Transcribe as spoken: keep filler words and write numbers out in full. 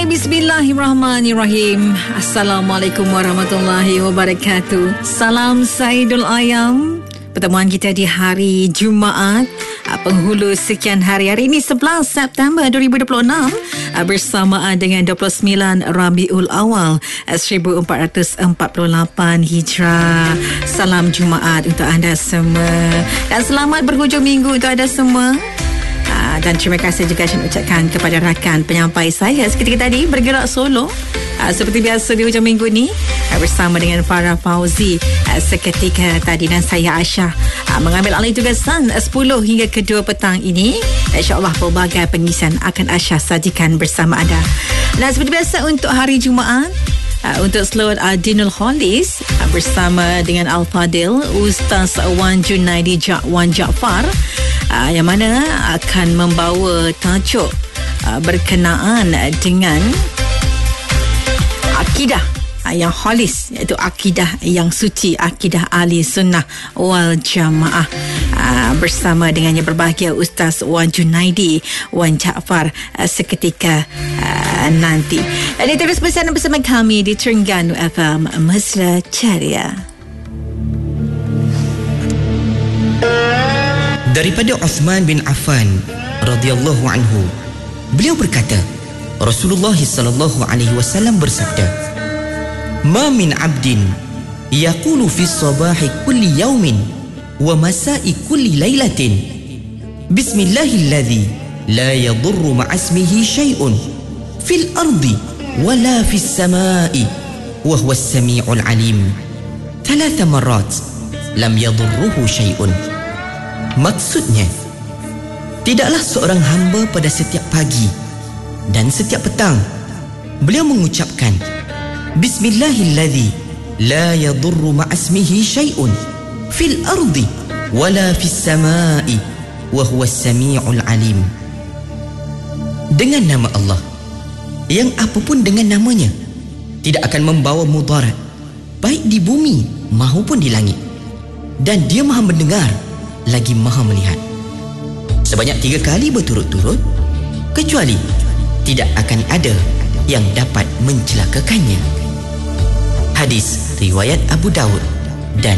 Bismillahirrahmanirrahim. Assalamualaikum warahmatullahi wabarakatuh. Salam Saidul Ayam. Pertemuan kita di hari Jumaat, penghulu sekian hari. Hari ini sebelas September dua ribu dua puluh enam, bersamaan dengan dua puluh sembilan Rabiul Awal seribu empat ratus empat puluh lapan Hijrah. Salam Jumaat untuk anda semua dan selamat berhujung minggu untuk anda semua. Dan terima kasih juga saya ucapkan kepada rakan penyampai saya seketika tadi bergerak solo seperti biasa di hujung minggu ni bersama dengan Farah Fauzi seketika tadi, dan saya Aisyah mengambil alih tugasan sepuluh hingga ke dua petang ini. InsyaAllah pelbagai pengisian akan Aisyah sajikan bersama anda. Dan seperti biasa untuk hari Jumaat, Uh, untuk seluruh uh, Dinul Khalis uh, bersama dengan Al-Fadil Ustaz Wan Junaidi ja- Wan Jaafar uh, yang mana akan membawa tajuk uh, berkenaan dengan akidah uh, yang khalis, iaitu akidah yang suci, akidah ahli sunnah wal jamaah, uh, bersama dengan yang berbahagia Ustaz Wan Junaidi Wan Jaafar uh, seketika uh, nanti. Dan terus bersama bersama kami di Terengganu F M Mesra Ceria. Daripada Uthman bin Affan radhiyallahu anhu, beliau berkata, Rasulullah sallallahu alaihi wasallam bersabda, "Ma min 'abdin yaqulu fi sabahi kulli yawmin wa masa'i kulli lailatin Bismillahilladzi la yadurru ma'asmihi syai'un fil ardi wala fis sama'i wa huwas sami'ul alim thalatha marrat lam yadurruhu syai'un." Maksudnya, tidaklah seorang hamba pada setiap pagi dan setiap petang beliau mengucapkan Bismillahilladzi la yadurru ma'asmihi syai'un fil ardi wala fis sama'i wa huwas sami'ul alim, dengan nama Allah yang apapun dengan namanya tidak akan membawa mudarat baik di bumi maupun di langit, dan dia maha mendengar lagi maha melihat. Sebanyak tiga kali berturut-turut, kecuali tidak akan ada yang dapat mencelakakannya. Hadis riwayat Abu Daud.